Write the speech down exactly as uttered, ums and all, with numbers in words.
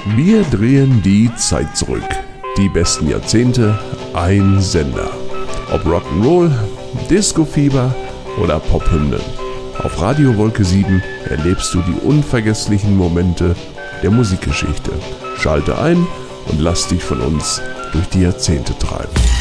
Wir drehen die Zeit zurück. Die besten Jahrzehnte, ein Sender. Ob Rock'n'Roll, Disco-Fieber oder Pophymnen. Auf Radio Wolke sieben erlebst du die unvergesslichen Momente der Musikgeschichte. Schalte ein und lass dich von uns durch die Jahrzehnte treiben.